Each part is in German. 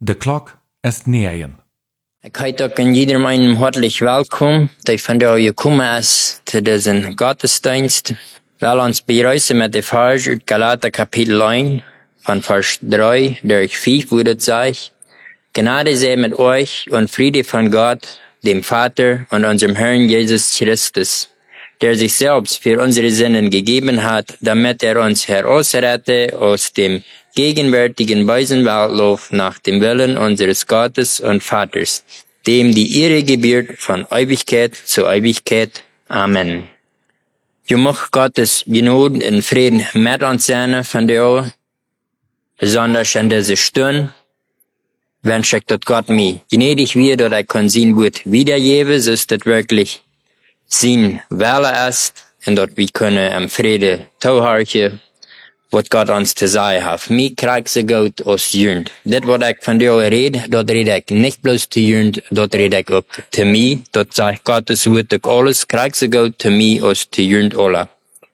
De klok ist neerjen. Ik heet ook in iedereen hartelijk welkom. Dat van jou gekomen is te deze gottesdienst. Wel ons beruisen met de vers uit Galater kapitel 1, van vers 3 durch 5, wo das sagt: Gnade sei mit euch und Friede von Gott, dem Vater und unserem Herrn Jesus Christus, der sich selbst für unsere Sünden gegeben hat, damit uns herausrette aus dem gegenwärtigen bösen Weltlauf nach dem Willen unseres Gottes und Vaters, dem die Ehre gebührt von Ewigkeit zu Ewigkeit. Amen. Je mag Gottes Gnade und Frieden mit uns sein von dir, besonders in dieser Stunde. Wünsche ich, dass Gott mir gnädig wird, dass ich kann sein Wort wiedergeben, so ist das wirklich sein Wille ist, und dass wir können im Frieden zuhören, was Gott uns zu sagen hat. Mir kriegt sie gut aus Jünd. Das, was ich von dir rede, das rede ich nicht bloß zu Jünd, das rede ich auch zu mir. Das sagt Gottes Wort, dass alles kriegt sie gut zu mir aus zu Jünd alle.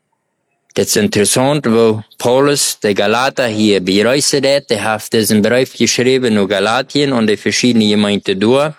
Das ist interessant, wo Paulus, der Galater hier bereist hat, der hat diesen Brief geschrieben in Galatien und die verschiedenen Gemeinden durch.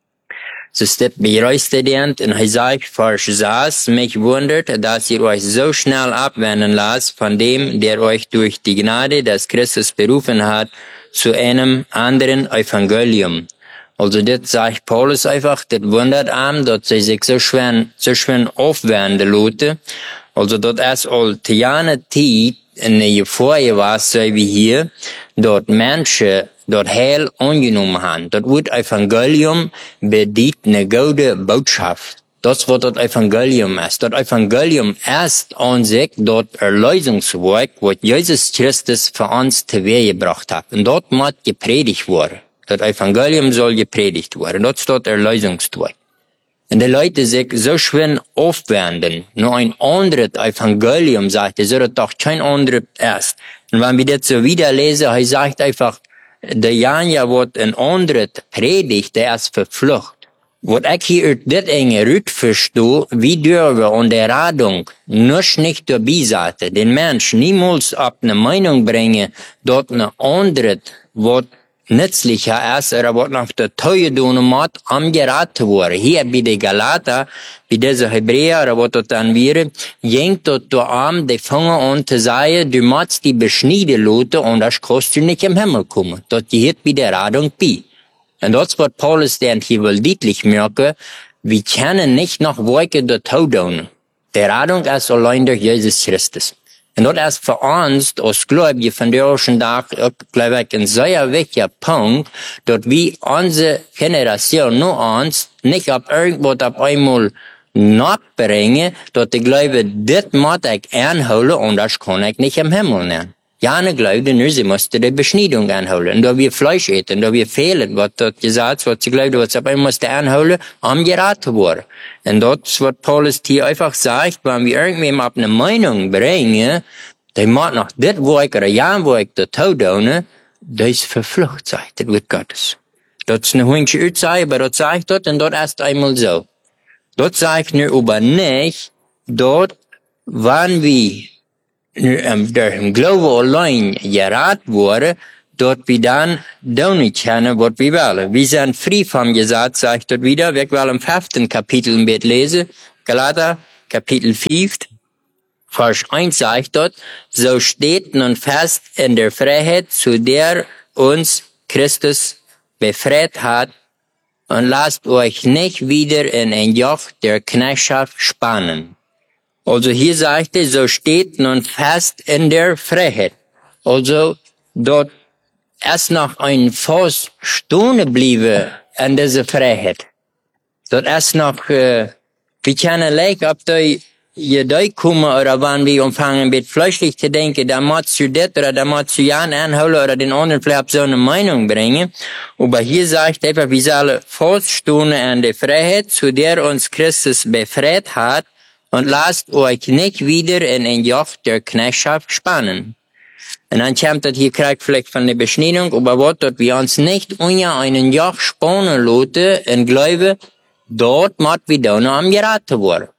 So ist das bereist und er sagt, Vers 6, mich wundert, dass ihr euch so schnell abwenden lasst von dem, der euch durch die Gnade des Christus berufen hat, zu einem anderen Evangelium. Also das sagt Paulus einfach, das wundert ihm, dass sie sich so schwer aufwenden lassen. Also das ist all die Jahre Zeit, in der vorher war, so wie hier, dort Menschen dort Heil angenommen haben. Das Wort Evangelium bedeutet eine gute Botschaft. Das, was das Evangelium ist. Das Evangelium ist an sich das Erlösungswerk, was Jesus Christus für uns zu Wehe gebracht hat. Und dort muss gepredigt werden. Das Evangelium soll gepredigt werden. Das ist das Erlösungswerk. Und die Leute sich so schwer aufwenden, nur ein anderes Evangelium sagt, so dass doch kein anderes ist. Und wenn wir das so wieder lesen, er sagt einfach, der Janja wird ein anderes predigt, der ist verflucht. Was ich hier aus das enge Rüt verstehe, wie dürfen wir an der Radung nicht dabei sein, den Mensch niemals ab eine Meinung bringen, dort eine andere, was nützlicher ist, oder was noch der Teue tun muss, am geraten wurde. Hier bei den Galater, bei dieser Hebräer, oder was das dann wäre, jengt dort an, die fangen an zu sagen, du musst die beschneiden lassen, und das kannst du nicht im Himmel kommen. Das gehört bei der Radung bei. Und das wird Paulus dann hier wohl deutlich merken, wir können nicht noch Werke dort tun. Die Radung ist allein durch Jesus Christus. Und das ist für uns, als Gläubige von der ersten Tag, glaube ich, ein sehr wichtiger Punkt, dass wir unsere Generation nur uns nicht auf irgendwas auf einmal nachbringen, dass ich glaube, das muss ich anholen und das kann ich nicht im Himmel nehmen. Ja, ne glaube, nur sie musste die Beschneidung anholen. Und da wir Fleisch eten, da wir fehlen, was dort gesagt, was sie glaubt, was aber musste anholen, am geraten worden. Und das, was Paulus hier einfach sagt, wenn wir irgendwem auf eine Meinung bringen, der macht noch das Werk oder ja, Werk da tun, das ist verflucht, sagt das Wort Gottes. Das ist eine Hündchen Utzei, aber das sagt dort, und das ist einmal so. Das sagt nur aber nicht, dort, wann wir durch den Glauben allein geraten worden, dort wir dann nicht können, was wir wollen. Wir sind frei vom Gesetz, sagt dort wieder. Wir wollen im 5. Kapitel im Bett lesen. Galater, Kapitel 5, Vers 1 sagt dort, so steht nun fest in der Freiheit, zu der uns Christus befreit hat, und lasst euch nicht wieder in ein Joch der Knechtschaft spannen. Also hier sagt er, so steht nun fest in der Freiheit. Also dort ist noch ein Fuß stehen geblieben in dieser Freiheit. Dort ist noch, wir können leicht auf die Idee kommen, oder wenn wir anfangen mit fleischlich zu denken, da musst du das oder da musst du ja anholen oder den anderen vielleicht so eine Meinung bringen. Aber hier sagt er einfach, wir sollen feststehen in der Freiheit, zu der uns Christus befreit hat, und lasst euch nicht wieder in ein Joch der Knechtschaft spannen. Und dann kommt das hier kriegt vielleicht von der Beschneidung, aber was dort wir uns nicht unter einen Joch spannen lassen, in Glaube, dort muss wir da noch am geraten worden.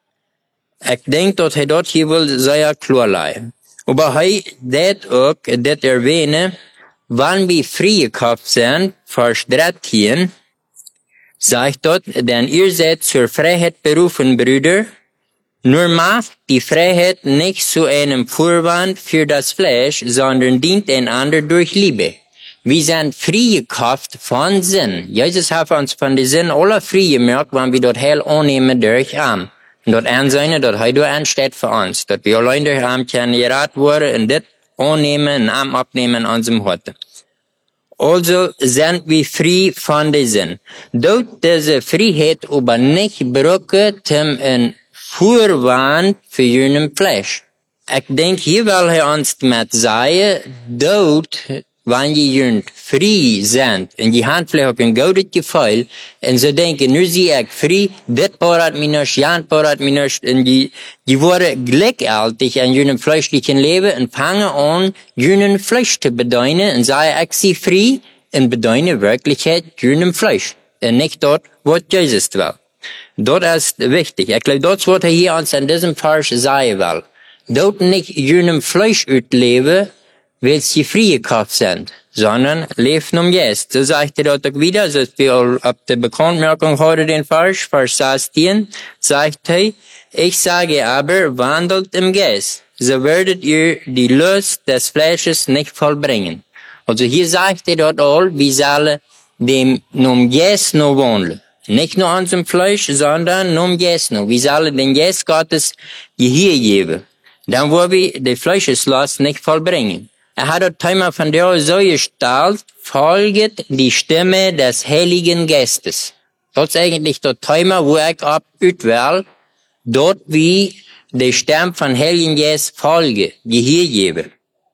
Ich denke, dass er dort hier will sehr klar leiden. Aber das auch, das erwähnen, wann wir freigekauft sind, Vers 13, sagt dort, denn ihr seid zur Freiheit berufen, Brüder, nur macht die Freiheit nicht zu einem Vorwand für das Fleisch, sondern dient einander durch Liebe. Wir sind freigekauft von Sinn. Jesus hat uns von den Sinn aller frei gemacht, wenn wir dort heil annehmen durch Arm. Und dort ansehen, dort er dort ansteht für uns. Dort wir allein durch Arm können gerat worden und das annehmen und Arm abnehmen an unserem Hort. Also sind wir frei von den Sinn. Dort diese Freiheit aber nicht brauchen, ein Vorwand für jenem Fleisch. Ich denke, hier will er uns mit sagen, dort, wenn je frei sind, und die haben vielleicht ein gutes Gefühl, und sie denken, nu zie ich frei, dit parat mir nicht, jan parat mir nicht, und die worden glücklich an jenem fleischlichen Leben und fangen an, jenem Fleisch zu bedeuten, und sagen, ich sie frei, und bedeuten Wirklichkeit jenem Fleisch, und nicht dort, was Jesus will. Dort ist wichtig. Ich glaube, dort wird er hier uns in diesem Vers sagen will. Dort nicht jenem Fleisch utleben, weil sie freigekauft sind, sondern leben jetzt. So sagt er dort auch wieder, so ist wir ab der Bekanntmerkung heute den Vers 16, sagt er, ich sage aber, wandelt im Geist, so werdet ihr die Lust des Fleisches nicht vollbringen. Also hier sagt er dort all, wir sollen dem num Geist nur wandeln. Nicht nur unserem Fleisch, sondern num Geist nur. Wir sollen den Geist Gottes hier geben. Dann wollen wir die Fleischeslust nicht vollbringen. Er hat dort einmal von der so gestellt, folget die Stimme des Heiligen Geistes. Das ist eigentlich dort einmal, wo ich abütwähl, dort wie die Stimme von Heiligen Geist folge, die hier gebe.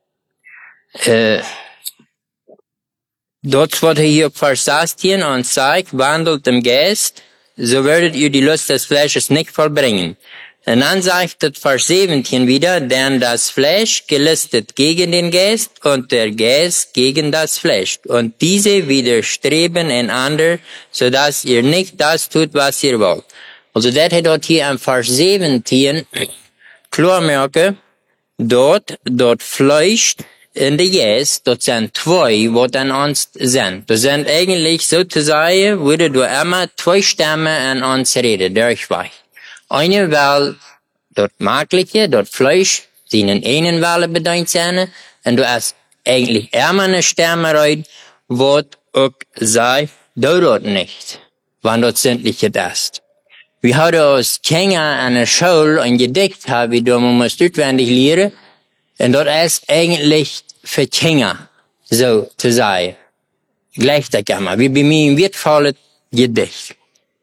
Dort wird hier Vers 16 und sagt, wandelt im Geist, so werdet ihr die Lust des Fleisches nicht vollbringen. Und dann sagt das Vers 17 wieder, denn das Fleisch gelistet gegen den Geist und der Geist gegen das Fleisch. Und diese widerstreben einander, so dass ihr nicht das tut, was ihr wollt. Also das hat dort hier am Vers 17 klar merken, dort Fleisch in der Geist, dort sind zwei, wo dann uns sind. Das sind eigentlich sozusagen, würde du immer zwei Stämme an uns reden, durch zwei. Eine will dort Magliche, dort Fleisch, die in einen Welle bedeutet sind, und du hast eigentlich immer eine Stimme rein, wo auch sagt, dort nicht, wann dort sämtliche ist. Wir haben als Kinder an der Schule ein Gedicht, habe ich da, man muss auswendig lernen, und dort ist eigentlich für Kinder, so zu sagen. Gleich da kann man, wie bei mir im wertvollen Gedicht.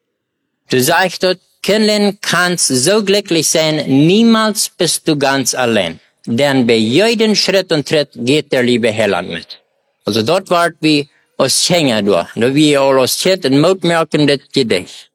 Du sagst dort, Kindlein kannst so glücklich sein, niemals bist du ganz allein. Denn bei jedem Schritt und Tritt geht der liebe Heiland mit. Also dort wart wie aus Kinder durch. Da wir all aus Kind und Mut merken das Gedicht.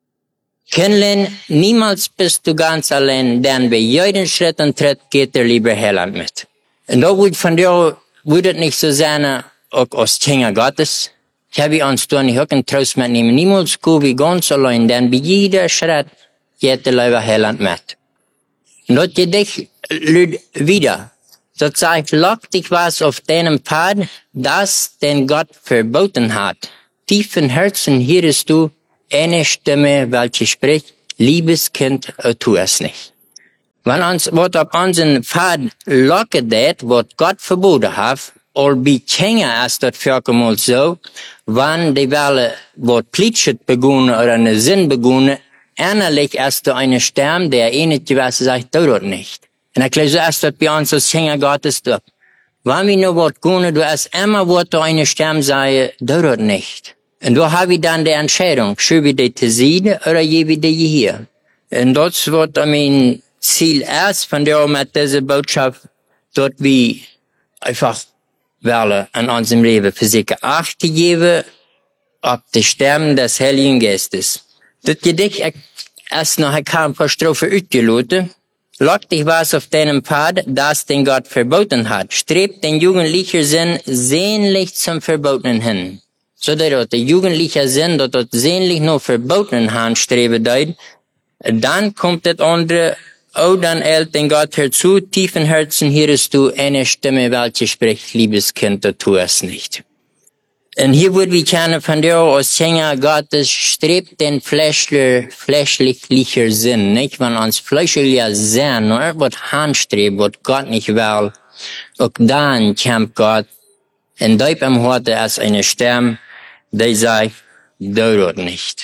Kindlein, niemals bist du ganz allein, denn bei jedem Schritt und Tritt geht der liebe Heiland mit. Und da würde nicht so sein, auch aus Kinder Gottes. Ich habe uns da nicht auch einen Trost mitnehmen. Niemals go wie ganz allein, denn bei jeder Schritt geht der liebe Heiland mit. Und dort Gedicht wieder. Dort sagt, lock dich was auf deinem Pfad, das den Gott verboten hat. Tief im Herzen hörst du eine Stimme, welche spricht, liebes Kind, tu es nicht. Wenn uns, was auf unseren Pfad locken det, was Gott verboten hat, all bei Kinder ist das vorkommen so, wenn die Welle, was Plitschet begonnen oder eine Sinn begonnen, innerlich ist da eine Stimme, der nicht gewiss sagt, tu das nicht. Und ich glaube, so ist das bei uns als Kinder Gottes doch. Wenn wir nur was tun, du hast immer was da eine Stimme sagt, tu das nicht. Und da habe ich dann die Entscheidung, schiebe ich die zur Seite oder gebe ich die hier. Und das wird mein Ziel ist, von der mit dieser Botschaft, dort wie einfach wollen an unserem Leben für sich Acht geben, auf die Stimmen des Heiligen Geistes. Das Gedicht ist noch ein paar Strophen ausgeloten. Lock dich was auf deinem Pfad, das den Gott verboten hat. Strebt den jugendlichen Sinn sehnlich zum Verbotenen hin. So dass der jugendliche Sinn, dort sehnlich nur verbotenen Hand streben deut, dann kommt das andere Oh, dann hält den Gott hör zu, tiefen Herzen hörst du eine Stimme, welche spricht, liebes Kind, du tu es nicht. Und hier würde ich gerne von dir aus Sänger Gottes strebt den fleischlicher Sinn, nicht? Wenn uns fleischlicher Sinn, nur was Handstrebt, was Gott nicht will, auch dann kämpft Gott in deinem Horte als eine Stimme, die sagt, du dort nicht.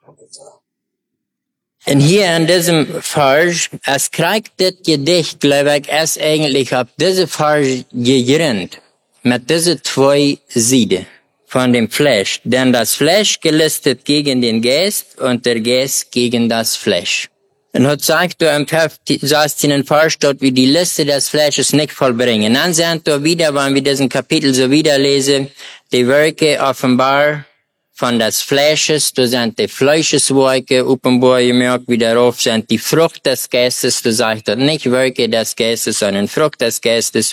Und hier in diesem Vers, es kriegt das Gedicht, glaube ich, es eigentlich auf diese Vers gegründet, mit diese zwei Seiten von dem Fleisch. Denn das Fleisch gelistet gegen den Geist und der Geist gegen das Fleisch. Und hat sagt du im 16. Vers dort, wie die Liste des Fleisches nicht vollbringen. Dann sind wir wieder, wenn wir diesen Kapitel so wieder lesen, die Werke offenbar von des Fleisches, da sind die Fleischeswerke, offenbar gemerkt, wie darauf sind die Frucht des Geistes, du sagst dort nicht Werke des Geistes, sondern Frucht des Geistes.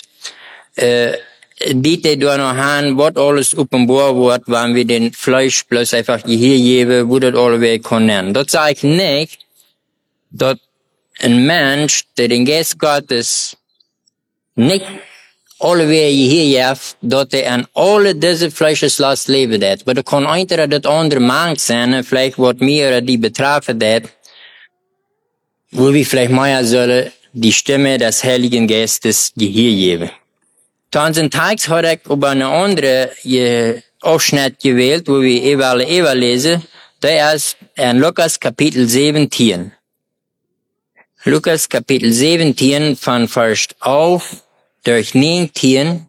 Die da noch haben, was alles offenbar wird, wenn wir den Fleisch bloß einfach hier geben, wo das alle wir können. Das sage ich nicht, dass ein Mensch, der den Geist Gottes nicht alle wir hier heeft, dat er an alle diese Fleischeslast leben hat. Aber da kann einer das andere Mann sein, vielleicht wat mehr oder die betrafen hat, wo wir vielleicht mehr sollen die Stimme des Heiligen Geistes Gehör geben. Dann sind Tags hat ich über eine andere Ausschnitt gewählt, wo wir Eva lesen, der ist in Lukas Kapitel 17. Lukas Kapitel 17 von Vers 11 durch 19,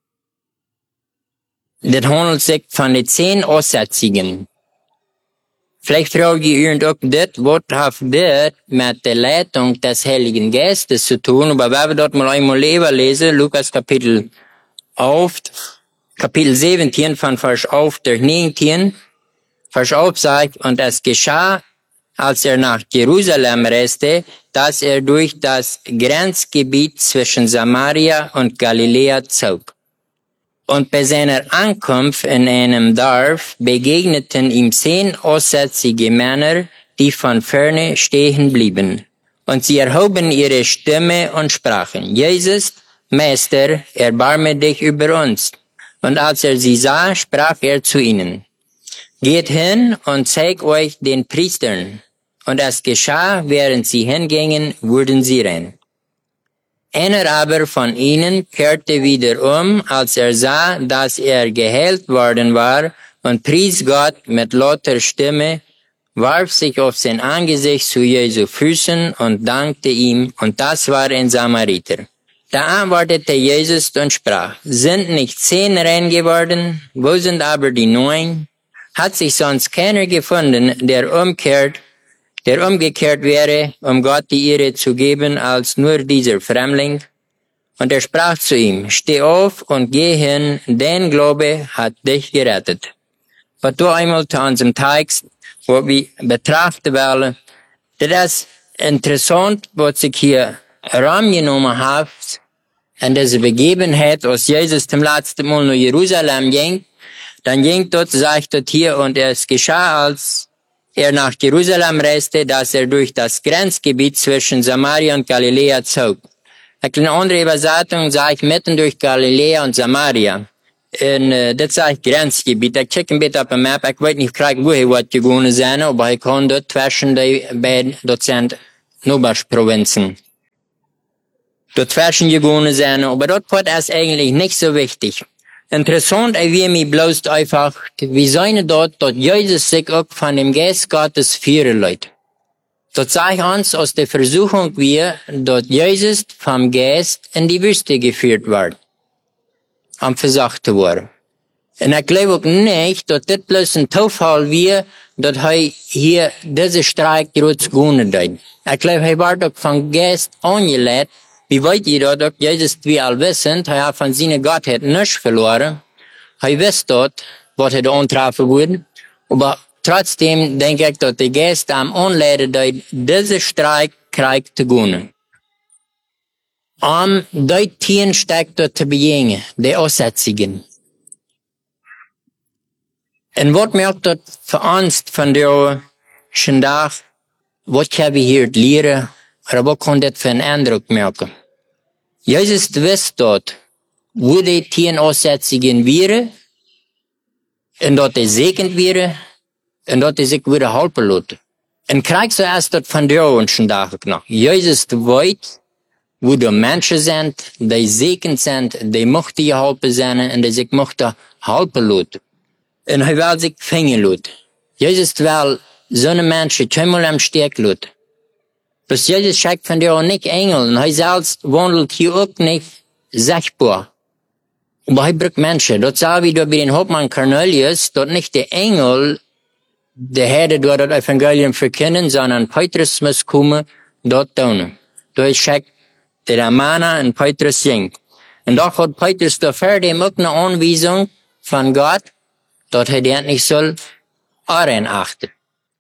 das handelt sich von den 10 Aussetzungen. Vielleicht frage ich ihr auch das, was hat das mit der Leitung des Heiligen Geistes zu tun, aber wenn wir dort mal einmal lesen, Lukas Kapitel 17 von Vers 11 durch 19, Vers 11 sagt, und es geschah, als er nach Jerusalem reiste, dass er durch das Grenzgebiet zwischen Samaria und Galiläa zog. Und bei seiner Ankunft in einem Dorf begegneten ihm 10 aussätzige Männer, die von ferne stehen blieben. Und sie erhoben ihre Stimme und sprachen, Jesus, Meister, erbarme dich über uns. Und als er sie sah, sprach er zu ihnen, geht hin und zeigt euch den Priestern. Und es geschah, während sie hingingen, wurden sie rein. Einer aber von ihnen kehrte wieder um, als er sah, dass er geheilt worden war, und pries Gott mit lauter Stimme, warf sich auf sein Angesicht zu Jesu Füßen und dankte ihm, und das war ein Samariter. Da antwortete Jesus und sprach, sind nicht 10 rein geworden, wo sind aber die 9? Hat sich sonst keiner gefunden, der umgekehrt wäre, um Gott die Ehre zu geben, als nur dieser Fremdling? Und er sprach zu ihm, steh auf und geh hin, dein Glaube hat dich gerettet. Was du einmal zu unserem Text, wo wir betrachten wollen, das ist interessant, was sich hier Raum genommen hat, an diese Begebenheit, als Jesus zum letzten Mal nach Jerusalem ging, dann ging dort, sagt dort hier, und es geschah, als er nach Jerusalem reiste, dass er durch das Grenzgebiet zwischen Samaria und Galiläa zog. Eine andere Übersetzung sagt mitten durch Galiläa und Samaria. Und das sagt Grenzgebiet. Ich check ein bisschen auf der Map. Ich weiß nicht, woher wird gegangen sein, aber ich kann dort zwischen die beiden, dort sind Nachbarprovinzen. Dort zwischen gegangen sein, aber dort wird es eigentlich nicht so wichtig. Interessant, wie mir bloß einfach, wie seine dort Jesus sich auch von dem Geist Gottes führen lässt. Dort zeigt uns aus der Versuchung, wie dort Jesus vom Geist in die Wüste geführt wird. Am versucht worden. Und ich glaube auch nicht, dass das bloß ein Zufall wie, dass er hier diese Streik gerade gewonnen hat. Ich glaube, er wird auch vom Geist angelegt. Wie weit ihr dort, Jesus, wie all wissen, er hat von seiner Gottheit nichts verloren. Er weiß dort, was er da antreffen würde. Aber trotzdem denke ich, dass der Geist am Anleiten, dass diese Streik kriegt zu gewinnen. Die Tieren steckt dort zu begegnen, die Aussätzigen. Und was merkt dort für uns von der Tag, was können wir hier lernen aber was kann das für einen Eindruck merken? Jesus wist dort, wo die Tienaussetzungen wären, und dort die segend wären, und dort die sich wieder helfen lassen. Und krieg so erst dort von der Wünschen dachte noch. Jesus weiß, wo die Menschen sind, die segend sind, die möchten geholfen sein, und die sich möchten helfen lassen. Und er will sich finden lassen. Jesus will so eine Menschen keinmal am Steg lassen. Bis Jesus schickt von der nicht Engel, und er selbst wandelt hier auch nicht sichtbar. Aber er braucht Menschen. Dort sah wie dort bei den Hauptmann Cornelius, dort nicht der Engel, der Herde dort das Evangelium verkennen, sondern Petrus muss kommen, dort tun. Dort schickt der Amana und Petrus ging. Und doch hat Petrus dafür dem auch eine Anweisung von Gott, dort hat er nicht soll, Aren achten.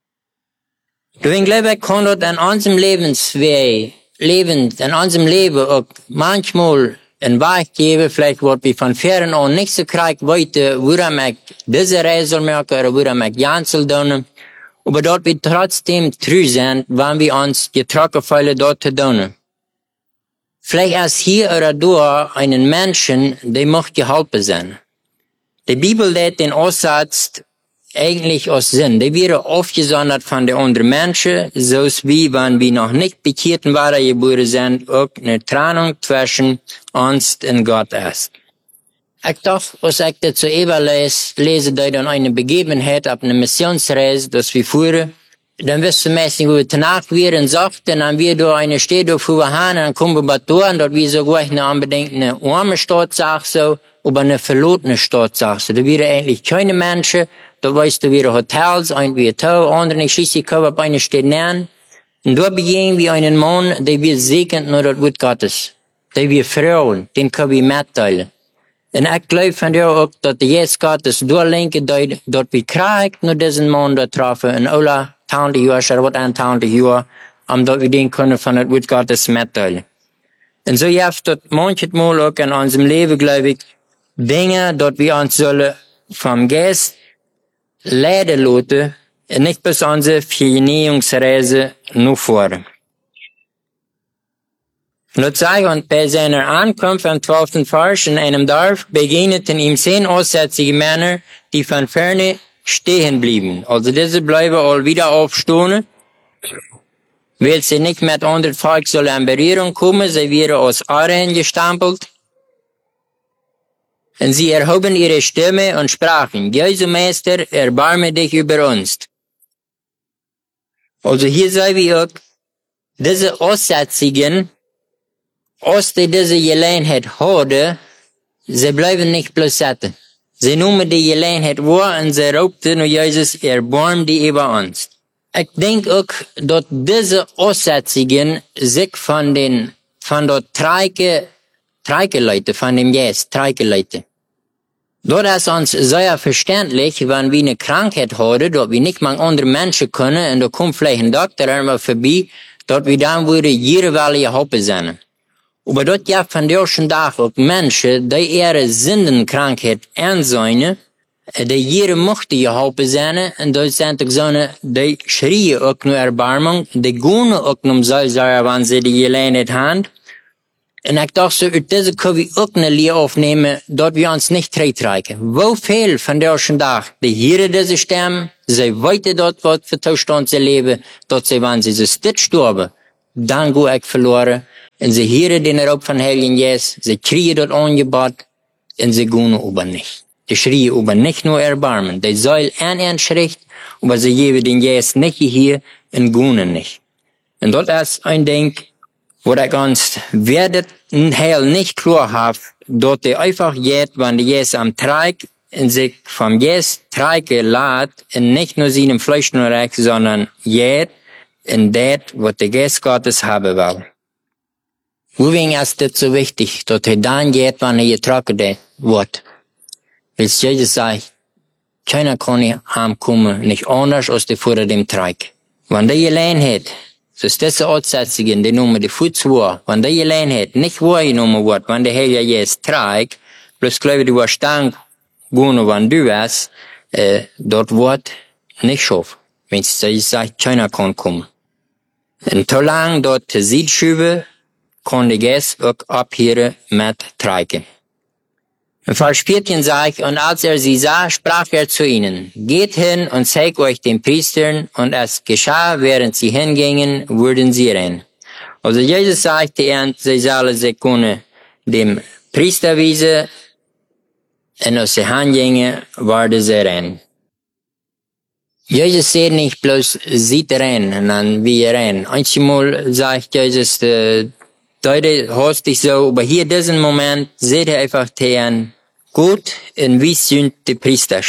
Deswegen glaube ich, kann dort an unserem Lebensweg, in unserem Leben auch manchmal ein Weg geben, vielleicht wird wir von fern an nicht so krieg weiter, wo ich diese Reise merken, oder wo ich ganz soll tun. Aber dort wir trotzdem treu sind, wenn wir uns getroffen fühlen, dort zu tun. Vielleicht erst hier oder da einen Menschen, der möchte geholfen sein. Die Bibel lädt den Aussatz eigentlich aus Sinn. Die wäre aufgesondert von den anderen Menschen, so wie wenn wir noch nicht bekehrten waren geboren sind, auch eine Trennung zwischen uns und Gott ist. Ich dachte, als ich das so lese, da dann eine Begebenheit auf einer Missionsreise, dass wir fuhren, dann wirst du meistens, wo wir danach wären, sagten, dann wir da eine Städte, wo wir haben, dann kommen wir bei Toren, dort wie so gleich eine unbedingt eine arme Stadt, sag so, aber eine verlorene Stadt, sag so. Da wäre eigentlich keine Menschen, da weißt du, wieder Hotels, ein wie Tau, andere nicht schließlich kommen auf eine Stadt nähern. Und dort begegnen wir einen Mann, der wir segnen nur das Wort Gottes. Der wir Frauen, den können wir mitteilen. Und ich glaube von dir auch, dass Jesus Gottes durchlenken, dort wir kriegt nur diesen Mann dort treffen, in alle 1000 Jahre, oder was 1000 Jahre, dort wir den können von das Wort Gottes mitteilen. Und so gibt dort manchmal auch in unserem Leben, glaube ich, Dinge, dort wir uns sollen vom Geist leiden lassen, und nicht bis unsere Verjährungsreise nur vor. Und zeigt, und bei seiner Ankunft am 12. Vers in einem Dorf begegneten ihm 10 aussätzige Männer, die von ferne stehen blieben. Also diese bleiben all wieder aufstehen, weil sie nicht mit anderen Volk sollen in Berührung kommen, sie wären aus Aren gestampelt. Und sie erhoben ihre Stimme und sprachen, Jesu Meister, erbarme dich über uns. Also hier sehen wir auch, diese Aussätzigen, als die diese Gelegenheit haben, sie bleiben nicht bloß sitzen. Sie nehmen die Gelegenheit wahr und sie raubten Jesus, erbarm dich über uns. Ich denke auch, dass diese Aussätzigen sich von der Treike Leute, von dem Jesus, Treike Leute. Dort ist uns sehr verständlich, wenn wir eine Krankheit haben, dort wir nicht mal andere Menschen können, und da kommt vielleicht ein Doktor einmal vorbei, dort wir dann würde jede Weile geholfen sein. Aber dort gibt von der schon Tag auch Menschen, die ihre Sündenkrankheit ansehen, die jede möchte geholfen sein, und dort sind auch so die schreien auch nur Erbarmung, die gehen auch nur so, wenn sie die Gelegenheit haben. Und ich dachte so, diese können wir auch eine Lehre aufnehmen, dort wir uns nicht treitreichen. Wo viel von der schon Tag, die hier diese sterben, sie weiter dort, was für Zustand sie leben, dort sie, wenn sie sich nicht sterben, dann go ich verloren. Und sie hören den Raub von Heiligen Jesus, sie kriegen dort Angebot, und sie gehen aber nicht. Die schreien aber nicht nur Erbarmen, die soll ein Schritt, aber sie geben den Jesus nicht hier und gehen nicht. Und dort ist ein Ding, wo ich uns werdet Heil nicht klar haben, dort die einfach geht, wenn die Jesus am Treik und sich vom Jesus Treike lädt, und nicht nur seinem Fleisch nur recht, sondern geht in das, was der Geist Gottes haben will. Weswegen ist das so wichtig, dass er dann geht, wenn er getroffen wird? Weil Jesus sagt, keiner kann heimkommen, nicht anders als vor dem Treik. Wenn der Gelegenheit, so ist diese Aussätzigen, die Nummer die Fußwohr, wenn die Gelegenheit nicht wahrgenommen wird, wenn der Herr jetzt trägt, bloß glaube ich, du wirst dann gehen, wenn du wirst, dort wird nicht schaffen. Wenn sie sagt, keiner kann kommen. En te lang dort te ziet schuiven, kon de geest ook abheren met treiken. In Vers 14 sagt, und als sie sah, sprach zu ihnen, geht hin und zeigt euch den Priestern, und es geschah, während sie hingingen, wurden sie rein. Also Jesus sagte ihnen, sie sollen sich können dem Priester wiesen, und als sie hingingen, wurden sie rein. Jesus sagt nicht bloß, sieht rein, sondern wie rein. Einmal sagt Jesus, Leute, hast dich so, aber hier in diesem Moment seht ihr einfach den gut und wie sind die Priester.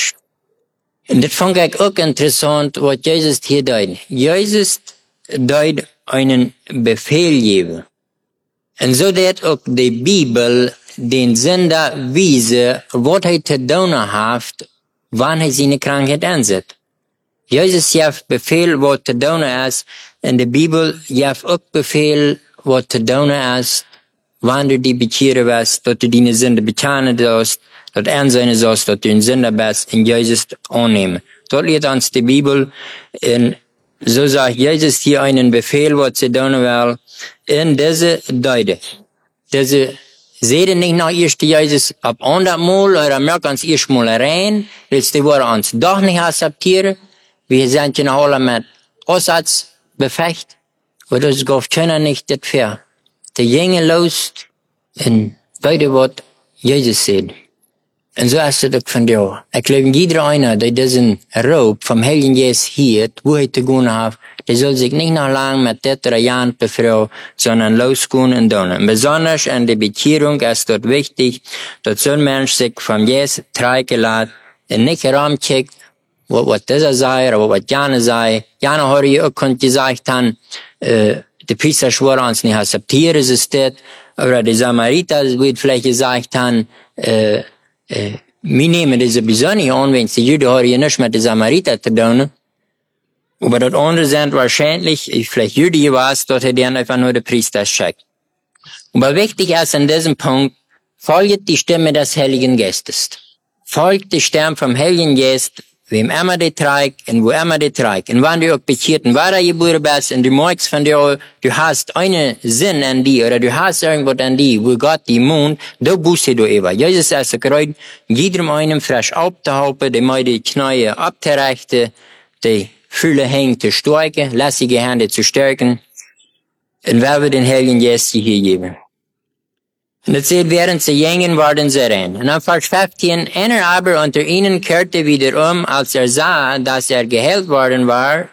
Und das fand ich auch interessant, was Jesus hier deut. Jesus deut einen Befehl geben. Und so dat auch die Bibel den Sünder wiese, was er zu tun hat, wann er seine Krankheit ansetzt. Jesus gab Befehl, was zu tun ist, und die Bibel gab auch Befehl, was zu tun ist, wann du die bekehren wirst, dass du deine Sünde bekennen sollst, dass ansehen sollst, dass du ein Sünder bist, und Jesus annehmen. Dort lehrt uns die Bibel, und so sagt Jesus hier einen Befehl, was zu tun will, in diese Deute. Diese seht nicht nach erst Jesus ab 100 Mal, oder merkt uns erst mal rein, willst du wohl uns doch nicht akzeptieren. Wir sind ja noch alle mit Aussatz befecht, aber das geht keiner nicht das fair. Die gingen los und weiter was Jesus sagt. Und so ist es auch von dir. Ich glaube, jeder einer, der diesen Raub vom Heiligen Geist hier, wo er zu tun hat, der soll sich nicht noch lang mit der Jahren befreien, sondern losgehen und tun. Und besonders an der Bekehrung ist dort wichtig, dass so ein Mensch sich vom Geist treiben lässt und nicht herumcheckt, was dieser sei, oder was Jana sei. Jana hat ja auch gesagt, die Priester schworen uns nicht akzeptieren, es ist das. Oder die Samariter wird vielleicht gesagt haben, wir nehmen diese sowieso nicht an, wenn die Juden haben ja nichts mit den Samariter zu tun. Aber das andere sind wahrscheinlich, vielleicht Juden was, dort hat dann einfach nur die Priester checkt. Aber wichtig ist an diesem Punkt, folgt die Stimme des Heiligen Geistes. Folgt die Stimme vom Heiligen Geist, wem immer die trägt und wo immer die trägt. Und wenn du auch bekehrt und wiedergeboren bist und du merkst von dir, du hast einen Sinn an dir oder du hast irgendwas an dir, wo Gott die Mund, da buße du über. Jesus ist gerade jedem einen frisch aufzuhalten, die mal die Knie abzurechten, die Fühle hängen zu stärken, lässige Hände zu stärken. Und wer wird den Heiligen Geist hier geben? Und es steht, während sie gingen, waren sie rein. Und dann Vers 15, einer aber unter ihnen kehrte wieder als er sah, dass er geheilt worden war,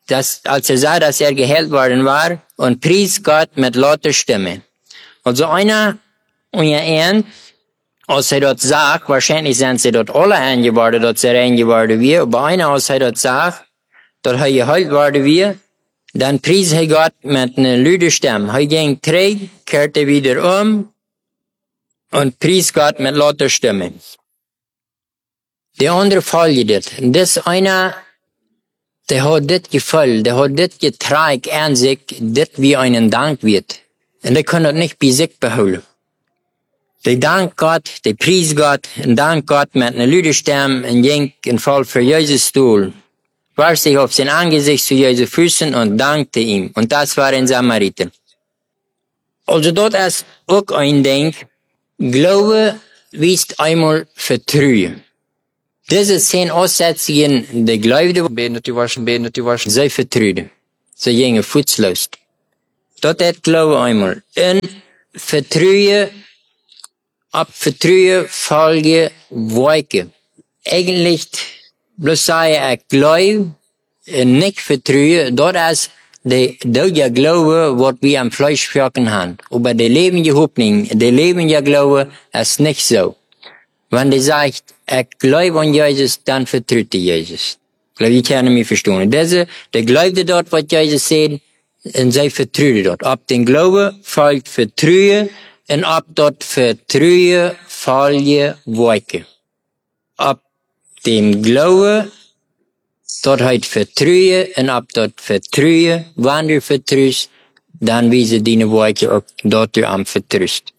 und pries Gott mit lauter Stimme. Also einer, und als er dort sagt, wahrscheinlich sind sie dort alle eingeworden, dass sie reingeworden wir, aber einer, als er dort sagt, dass er geheilt worden wir, dann pries er Gott mit einer lauten Stimme. Er ging träg, kehrte wieder und pries Gott mit lauter Stimme. Der andere folgt das. Das einer, der hat das Gefühl, der hat das getragen an sich, das wie einen Dank wird. Und der kann das nicht bei sich behalten. Der dankt Gott, der pries Gott, und dankt Gott mit einer lauten Stimme und ging in Fall für Jesus Stuhl. Warf sich auf sein Angesicht zu Jesu Füßen und dankte ihm. Und das war ein Samariter. Also dort ist auch ein Ding, Glaube wiest einmal Vertrauen. Diese 10 Aussetzungen, die Gläubigen, sie vertrauen. Sie gingen fußlos. Dort hat Glaube einmal. Und Vertrauen, ab Vertrauen folge Wolke. Eigentlich, bloß sei Glaube, nicht Vertrauen, dort ist der Glaube, was wir am Fleisch führen haben. Aber der lebende Hoffnung, der lebende Glaube ist nicht so. Wenn der sagt, ich glaube an Jesus, dann vertraut Jesus. Ich kann mich verstehen. Der glaubte dort, was Jesus sagt, und sie vertraut dort. Ab dem Glaube folgt Vertrauen, und ab dort Vertrauen folge Wolke. Ab dem Glaube dort halt Vertrauen, und ab dort Vertrauen, wenn du vertraust, dann wiese deine Wolke auch dort du am vertraust.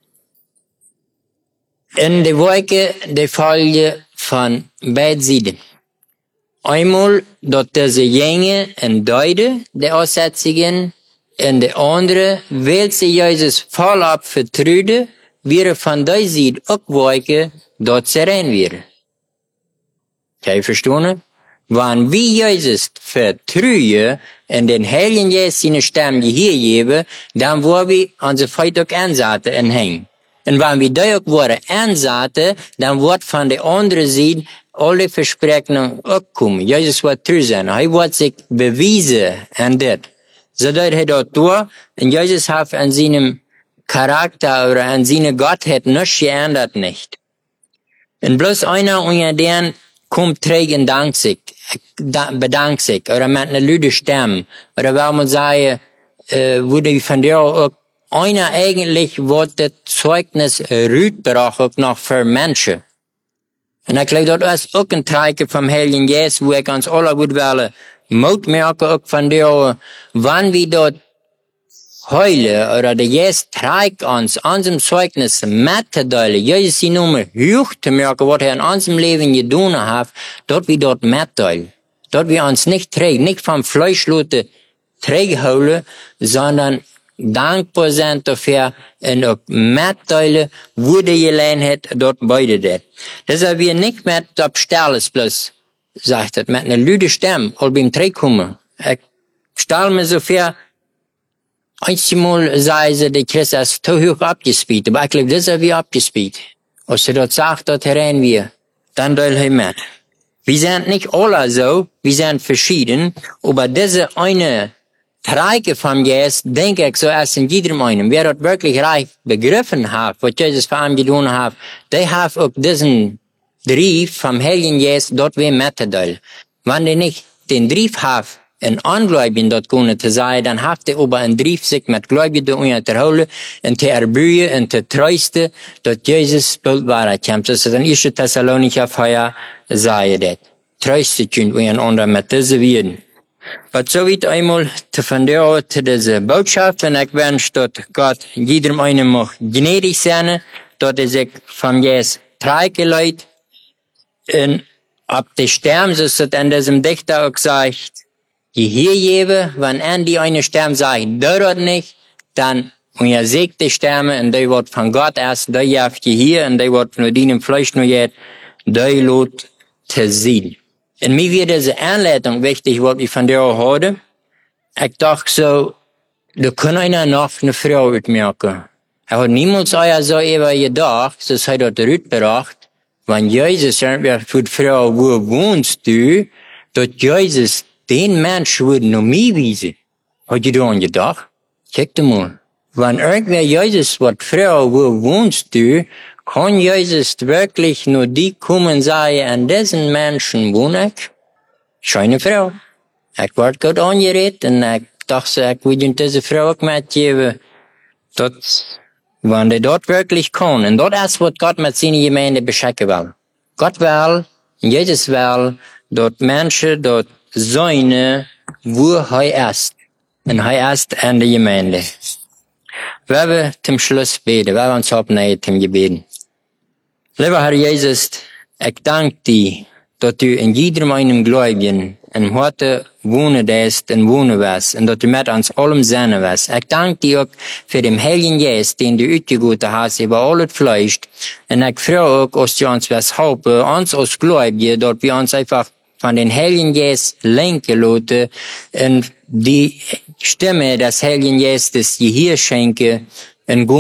In der Wolke, die Folge von beiden Seiten. Einmal, dort diese Jenge und Deute, die Aussetzungen, en de andere wil ze Jezus volop vertrouwen, weer van die ziet opwijken, dat ze rein weer. Kan je verstaan? Wanneer we Jezus vertrouwen en den Heiligen Geest zijn stem hier geven, dan worden we onze feit ook aanzetten en heen. En wanneer we die ook worden aanzetten, dan wordt van de andere zijde alle versprechen ook komen. Jezus wordt terug zijn. Hij wordt zich bewijzen en dit. Zodat hij dat doet, en Jezus heeft aan zijn karakter of aan zijn Gottheit niets geändert niet. En bloß einer onder den komt terug en bedankt zich, oder met een luide stem, oder wil man zeggen, wurde von der auch einer eigentlich wordt het Zeugnis uitgebracht ook nog voor mensen. En ik geloof dat is ook een teken van Heiligen Geest, wo ik ons alle goed willen moed merken ook van der, wanneer we dat heulen, oder der Geest trägt uns, unserem Zeugnis mitzuteilen, Jezus die Nummer hoch zu merken, was in unserem Leben getan hat, dort wir dort mitteilen. Dort wir uns nicht trägen, nicht vom Fleischlote trägholen, sondern dankbar sind dafür und auch mitteilen, wo die Gelegenheit dort beide das. Deshalb wir nicht mit abstellen, bloß, sagt es, mit einer lüde Stimme, all beim Trägkommen. Ich stelle mir so viel, einmal sagen sie, die Christen ist zu hoch abgespielt, aber ich glaube, das ist wie abgespielt. Als sie dort sagt, dort rein wir, dann teil ich mit. Wir sind nicht alle so, wir sind verschieden, aber diese eine Träge vom Geist, denke ich, so ist in jedem einen. Wer dort wirklich reich begriffen hat, was Jesus für ihn getan hat, der hat auch diesen Brief vom Heiligen Geist dort wie mitteilen. Wenn die nicht den Brief hat, en Ungläubigen dort kunnen te zijn, dan heeft hij aber een brief zich met gläubigen onderhouden en te erbuien en te troosten dat Jezus bewaard komt. Dus in 1 Thessalonicher 4 zei dat. Troostet je einander met deze woorden. Wat zo weit einmal te vandaar te deze boodschap en ik wens dat God jedem einen mag gnädig zijn, dat hij zich van Jezus treiken leidt en op de sterm, zoals het in diesem Dichter ook zegt, die hier geben, wenn an die eine Stern sagt, dort nicht, dann, und ihr seht die Sterne, und die wird von Gott erst, die jaft je hier, und die wird nur deinem Fleisch nur jetzt, die lot zu sehen. Und mir wird diese Anleitung wichtig, was ich von der heute. Ich dachte so, da kann einer noch eine Frau mitmerken. Hat niemals euer so über gedacht, das hat er zurückgebracht, wenn Jesus sagt, für die Frau, wo wohnst du, dort Jesus den Mensch würde noch mehr wiesen. Hat ihr daran gedacht? Check dir mal. Wenn irgendwer Jesus wird Frau, wo wohnst du, kann Jesus wirklich nur die kommen und sagen, an diesen Menschen wohne ich? Schöne Frau. Ich werd gut angeredet und ich dachte, ich will diese Frau auch mitgeben. Dort, wenn die dort wirklich kann. Und dort ist, was Gott mit seiner Gemeinde beschicken will. Gott will, Jesus will, dort Menschen, dort seine, wo er ist. Und er ist in der Gemeinde. Wir werden zum Schluss beten. Wir werden uns abnehmen zum Gebeten. Lieber Herr Jesus, ich danke dir, dass du in jedem einem Gläubigen in heute wohnen lässt und wohnen wirst und dass du mit uns allem sein wirst. Ich danke dir auch für den Heiligen Geist, den du ausgegossen hast über alles Fleisch. Und ich freue auch, dass du uns was helfen, uns als Gläubige, dass wir uns einfach von den Heiligen Geist lenken lassen und die Stimme des Heiligen Geistes dir hier schenke, in